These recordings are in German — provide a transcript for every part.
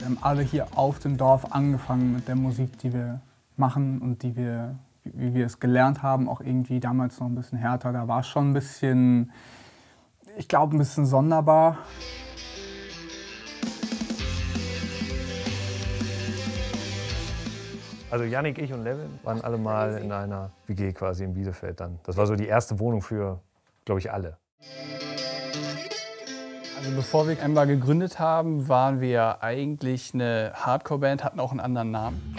Wir haben alle hier auf dem Dorf angefangen mit der Musik, die wir machen und wie wir es gelernt haben, auch irgendwie damals noch ein bisschen härter. Da war es schon ein bisschen, ich glaube, ein bisschen sonderbar. Also Yannick, ich und Levin waren alle mal in einer WG quasi in Bielefeld dann. Das war so die erste Wohnung für, glaube ich, alle. Also bevor wir Ember gegründet haben, waren wir eigentlich eine Hardcore-Band, hatten auch einen anderen Namen.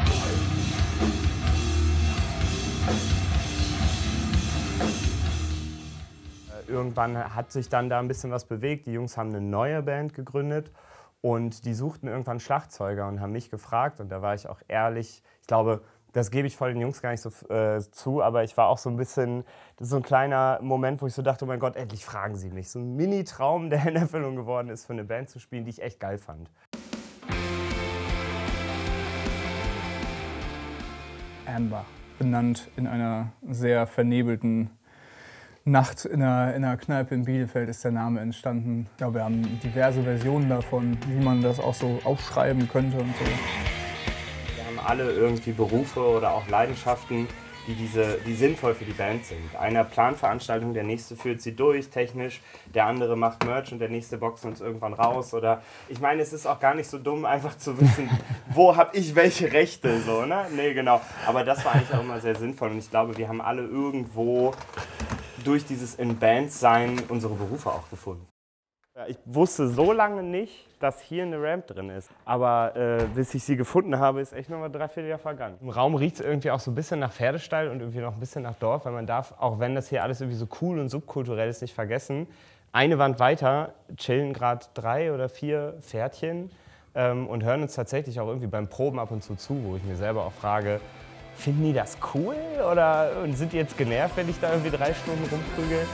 Irgendwann hat sich dann da ein bisschen was bewegt. Die Jungs haben eine neue Band gegründet und die suchten irgendwann Schlagzeuger und haben mich gefragt. Und da war ich auch ehrlich, ich glaube, das gebe ich voll den Jungs gar nicht so zu, aber ich war auch so ein bisschen, das ist so ein kleiner Moment, wo ich so dachte, oh mein Gott, endlich fragen sie mich. So ein Mini-Traum, der in Erfüllung geworden ist, für eine Band zu spielen, die ich echt geil fand. Amber, benannt in einer sehr vernebelten Nacht in einer Kneipe in Bielefeld ist der Name entstanden. Ich glaube, wir haben diverse Versionen davon, wie man das auch so aufschreiben könnte und so. Wir haben alle irgendwie Berufe oder auch Leidenschaften, die sinnvoll für die Band sind. Einer plant Veranstaltungen, der nächste führt sie durch, technisch, der andere macht Merch und der nächste boxt uns irgendwann raus. Oder ich meine, es ist auch gar nicht so dumm, einfach zu wissen, wo habe ich welche Rechte, so, ne? Nee, genau. Aber das war eigentlich auch immer sehr sinnvoll und ich glaube, wir haben alle irgendwo durch dieses In-Band-Sein unsere Berufe auch gefunden. Ja, ich wusste so lange nicht, dass hier eine Ramp drin ist. Aber bis ich sie gefunden habe, ist echt noch mal 3/4 Jahr vergangen. Im Raum riecht es irgendwie auch so ein bisschen nach Pferdestall und irgendwie noch ein bisschen nach Dorf, weil man darf, auch wenn das hier alles irgendwie so cool und subkulturell ist, nicht vergessen, eine Wand weiter chillen gerade 3 oder 4 Pferdchen und hören uns tatsächlich auch irgendwie beim Proben ab und zu, wo ich mir selber auch frage, finden die das cool oder sind die jetzt genervt, wenn ich da irgendwie 3 Stunden rumprügel?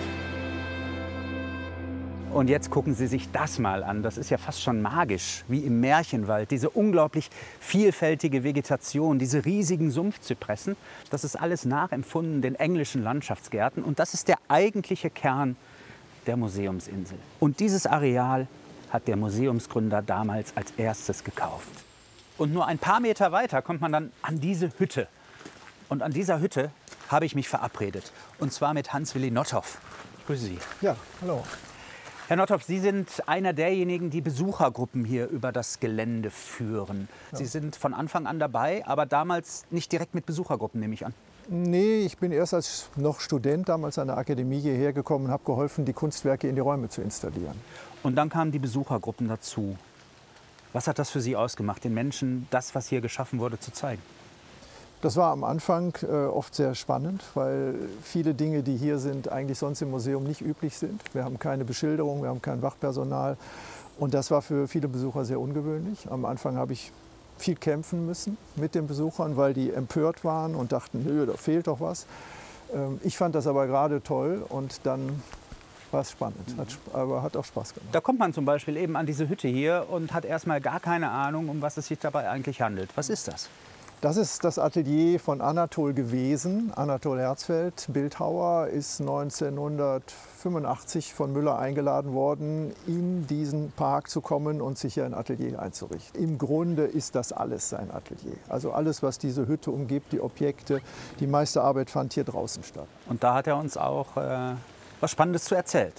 Und jetzt gucken Sie sich das mal an. Das ist ja fast schon magisch, wie im Märchenwald. Diese unglaublich vielfältige Vegetation, diese riesigen Sumpfzypressen. Das ist alles nachempfunden den englischen Landschaftsgärten. Und das ist der eigentliche Kern der Museumsinsel. Und dieses Areal hat der Museumsgründer damals als erstes gekauft. Und nur ein paar Meter weiter kommt man dann an diese Hütte. Und an dieser Hütte habe ich mich verabredet. Und zwar mit Hans-Willi Nothoff. Ich grüße Sie. Ja, hallo. Herr Nothoff, Sie sind einer derjenigen, die Besuchergruppen hier über das Gelände führen. Ja. Sie sind von Anfang an dabei, aber damals nicht direkt mit Besuchergruppen, nehme ich an. Nee, ich bin erst als noch Student damals an der Akademie hierher gekommen und habe geholfen, die Kunstwerke in die Räume zu installieren. Und dann kamen die Besuchergruppen dazu. Was hat das für Sie ausgemacht, den Menschen das, was hier geschaffen wurde, zu zeigen? Das war am Anfang oft sehr spannend, weil viele Dinge, die hier sind, eigentlich sonst im Museum nicht üblich sind. Wir haben keine Beschilderung, wir haben kein Wachpersonal und das war für viele Besucher sehr ungewöhnlich. Am Anfang habe ich viel kämpfen müssen mit den Besuchern, weil die empört waren und dachten, nö, da fehlt doch was. Ich fand das aber gerade toll und dann war es spannend, aber hat auch Spaß gemacht. Da kommt man zum Beispiel eben an diese Hütte hier und hat erstmal gar keine Ahnung, um was es sich dabei eigentlich handelt. Was ist das? Das ist das Atelier von Anatol gewesen. Anatol Herzfeld, Bildhauer, ist 1985 von Müller eingeladen worden, in diesen Park zu kommen und sich hier ein Atelier einzurichten. Im Grunde ist das alles sein Atelier. Also alles, was diese Hütte umgibt, die Objekte, die meiste Arbeit fand hier draußen statt. Und da hat er uns auch was Spannendes zu erzählt.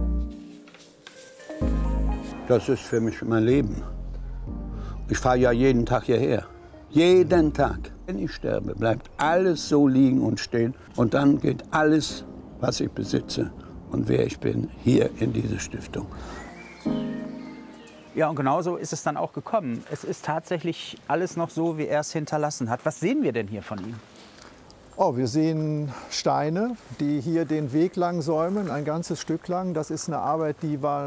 Das ist für mich mein Leben. Ich fahre ja jeden Tag hierher. Jeden Tag. Wenn ich sterbe, bleibt alles so liegen und stehen. Und dann geht alles, was ich besitze und wer ich bin, hier in diese Stiftung. Ja, und genauso ist es dann auch gekommen. Es ist tatsächlich alles noch so, wie er es hinterlassen hat. Was sehen wir denn hier von ihm? Oh, wir sehen Steine, die hier den Weg lang säumen, ein ganzes Stück lang. Das ist eine Arbeit, die war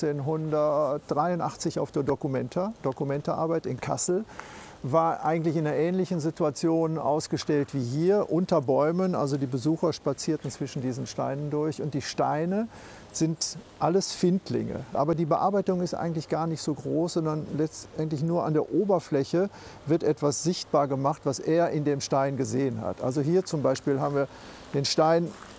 1983 auf der Documenta-Arbeit in Kassel. War eigentlich in einer ähnlichen Situation ausgestellt wie hier, unter Bäumen. Also die Besucher spazierten zwischen diesen Steinen durch. Und die Steine sind alles Findlinge. Aber die Bearbeitung ist eigentlich gar nicht so groß, sondern letztendlich nur an der Oberfläche wird etwas sichtbar gemacht, was er in dem Stein gesehen hat. Also hier zum Beispiel haben wir den Stein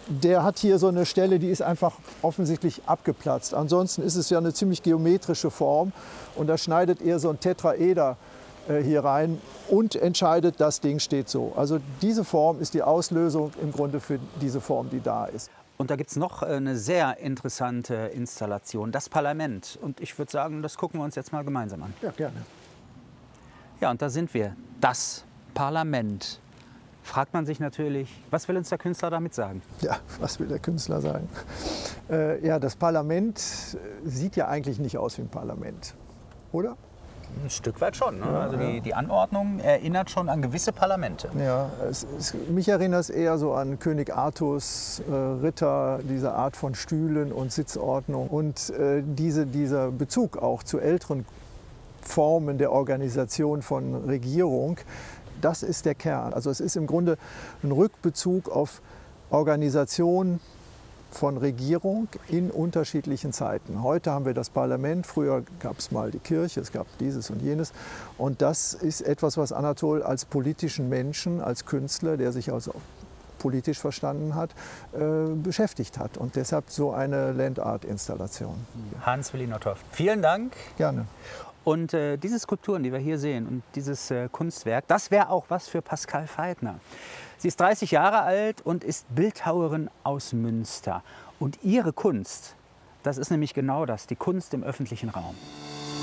der hat hier so eine Stelle, die ist einfach offensichtlich abgeplatzt. Ansonsten ist es ja eine ziemlich geometrische Form und da schneidet er so ein Tetraeder hier rein und entscheidet, das Ding steht so. Also diese Form ist die Auslösung im Grunde für diese Form, die da ist. Und da gibt es noch eine sehr interessante Installation, das Parlament. Und ich würde sagen, das gucken wir uns jetzt mal gemeinsam an. Ja, gerne. Ja, und da sind wir, das Parlament. Fragt man sich natürlich, was will uns der Künstler damit sagen? Ja, was will der Künstler sagen? Ja, das Parlament sieht ja eigentlich nicht aus wie ein Parlament, oder? Ein Stück weit schon. Ne? Also die Anordnung erinnert schon an gewisse Parlamente. Ja, mich erinnert es eher so an König Artus, Ritter, diese Art von Stühlen und Sitzordnung. Und dieser Bezug auch zu älteren Formen der Organisation von Regierung, das ist der Kern. Also es ist im Grunde ein Rückbezug auf Organisation von Regierung in unterschiedlichen Zeiten. Heute haben wir das Parlament, früher gab es mal die Kirche, es gab dieses und jenes. Und das ist etwas, was Anatol als politischen Menschen, als Künstler, der sich also politisch verstanden hat, beschäftigt hat. Und deshalb so eine Land-Art-Installation. Hans-Willi Nothoff, vielen Dank. Gerne. Und diese Skulpturen, die wir hier sehen und dieses Kunstwerk, das wäre auch was für Pascal Pfeifner. Sie ist 30 Jahre alt und ist Bildhauerin aus Münster. Und ihre Kunst, das ist nämlich genau das, die Kunst im öffentlichen Raum.